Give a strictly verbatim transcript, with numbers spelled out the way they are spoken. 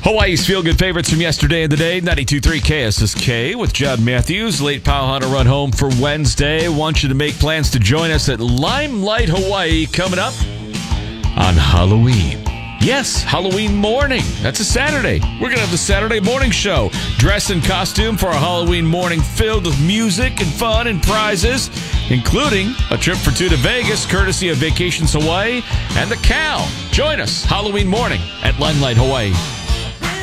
Hawaii's feel-good favorites from yesterday and the day. ninety-two point three K S S K with John Matthews. Late Pow Hunter run home for Wednesday. Want you to make plans to join us at Limelight Hawaii coming up on Halloween. Yes, Halloween morning. That's a Saturday. We're going to have the Saturday morning show. Dress in costume for a Halloween morning filled with music and fun and prizes, including a trip for two to Vegas, courtesy of Vacations Hawaii and the Cal. Join us Halloween morning at Limelight Hawaii.